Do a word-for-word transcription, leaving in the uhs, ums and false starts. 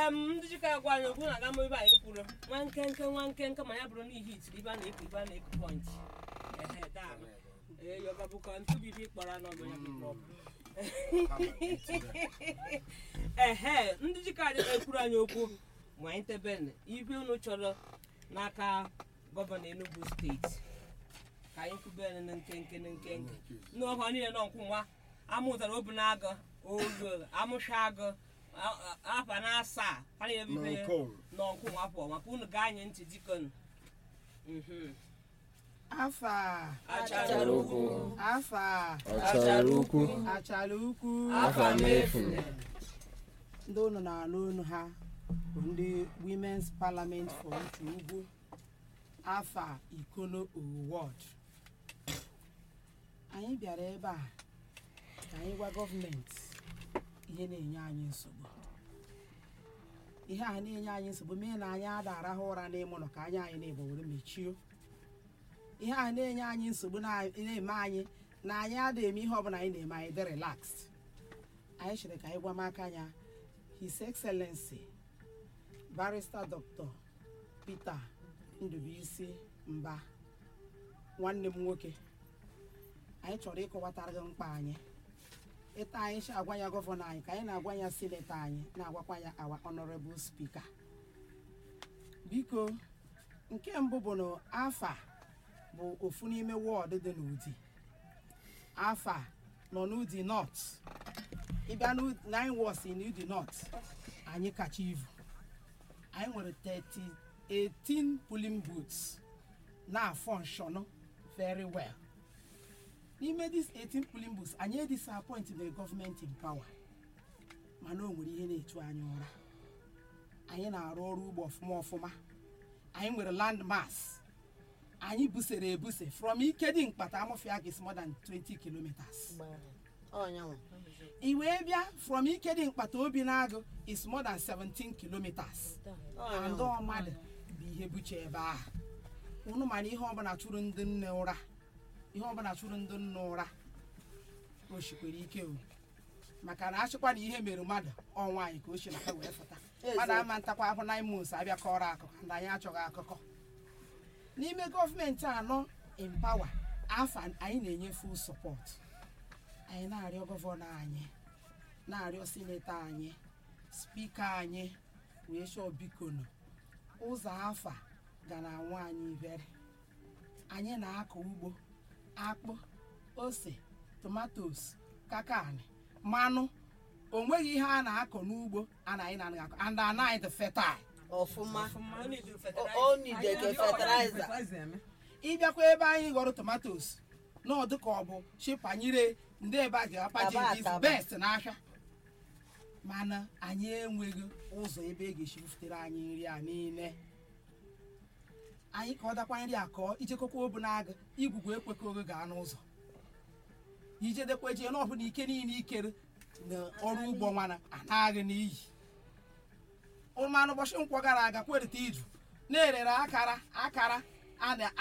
em ndị jika gwa anyị okwu na aga m ebe anyị kwuru nwa nkenke nwa nkenke ma ya bụrụ n'ihi itiri ibe a na-ekwu ibe a na-ekwu pọnchị ehe taa ee yoga bụkwa ntụ bibi kpọrọ n'ọgụ ya bụ problem ehe ndị jika anyị ekwuru anyị okwu ma anyị tebene ibe unu chọrọ n'aka gọvanọ Enugu steeti ka anyị kwubere na nkenke na nkenke n'ọhụ niile nọ nkwụ nwa amụtara obu na-agụ ogo amụsha agụ apa na asaa ana ebibe n'ọkụ nwapụ maka unu ga anyị ntị dikon mhm afa achara ukwu afa achara ukwu achara ukwu afa mefu ndị unu na-alụ unu ha bụ ndị Women's Parliament for Uche Ugwu afa Ikono Award. Anyị bịara ebe a ka anyị gwa gọọmenti ihe na-enye anyị nsogbu ihe a na-enye anyị nsogbu mee na anyị ada arahụ ụra n'ime ụlọ ka anya anyị na-egbo were mechie ihe a na-enye anyị nsogbu na-eme anyị na anyị ada eme ihe ọbụla anyị na-eme anyị dị relaxed. Anyị chere ka anyị gwa m aka anya His Excellency Barrister Doctor Peter Ndubuisi Mba nwanne m nwoke anyị chọrọ ịkọwatara gị mkpa anyị ịta anyị si agwa ya gọvanọ anyị ka anyị na-agwa ya sinetọ anyị na-agwakwa ya our honorable speaker. Biko nke mbụ bụ na afa bụ ofu n'ime wọọdụ dị n'Udi. Afa nọ n'Udi North. Ịbịa nine wards in Udi North anyị kacha ivu. Anyị nwere eighteen polling booths na function very well. N'ime this eighteen polling booths anyị disappoint the government in power mana o nwere ihe na-etu anyị ụra. Anyị na-arụ ọrụ ugbo ọfụma ọfụma. Anyị nwere land mass. Anyị busere ebuse from Ikedi Mkpata Amofia is more than twenty kilometers. Iwe bịa from Ikedi Mkpata Obinagụ is more than seventeen kilometers. And all mmadụ bụ ihe buche ebe ahụ. Unu mana ihe ọbụla chụrụ ndị nne ụra. Ihe ọbụla chụrụ ndị nne ụra o shikwere ike o maka na achịkwa na ihe mere mmadụ ọnwa anyị ka o shi na ha wee fụta mmadụ ama ntakwa ahụ nine months abịa kọrọ akụkọ ndị anyị achọghị akụkọ. N'ime gọọmenti anọ in power afa anyị na-enye full support. Anyị na-arịọ gọvanọ anyị na-arịọ sinetọ anyị spika anyị wee chọọ bikono ụzọ afa ga na anwụ anyị ibere. Anyị na-akọ ugbo akpụ ose tomatoes kakani mmanụ onweghị ihe a na-akọ n'ugbo anaghị na akọ and anaghị the fertile ọfụma o need the fertilizer. Ịbịakwa ebe anyị ghọrọ tomatoes n'ọdụ ka ọ bụ chịpanyere ndị ebe a ga-apaje is best n'ahịa mana anyị enweghị ụzọ ebe e ga-esi bufutere anyị nri a niile. Anyị ka ọ dakwa nri akọ ijekọkwa obu na-aga igwugwu ekwekọghị gaa n'ụzọ ijedekwa jee n'ọbụ na ike niile ikere na ọrụ ugbo nwana anaghị n'iyi. Ụmanụ ụbọchị nkwọ gara aga kwerịta iju na-erere akara akara a na